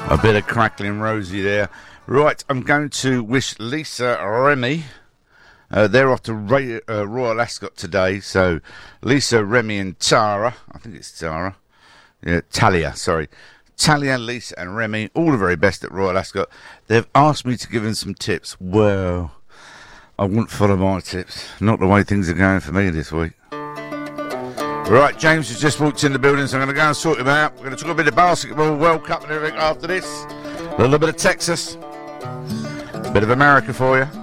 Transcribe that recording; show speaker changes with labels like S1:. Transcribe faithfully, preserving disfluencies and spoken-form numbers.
S1: A bit of Crackling Rosie there. Right, I'm going to wish Lisa Remy. Uh, they're off to Ray, uh, Royal Ascot today. So Lisa, Remy and Tara. I think it's Tara. Yeah, Talia, sorry. Talia, Lisa and Remy, all the very best at Royal Ascot. They've asked me to give them some tips. Well, I wouldn't follow my tips. Not the way things are going for me this week. Right, James has just walked in the building, so I'm going to go and sort him out. We're going to talk a bit of basketball, World Cup and everything after this. A little bit of Texas. A bit of America for you.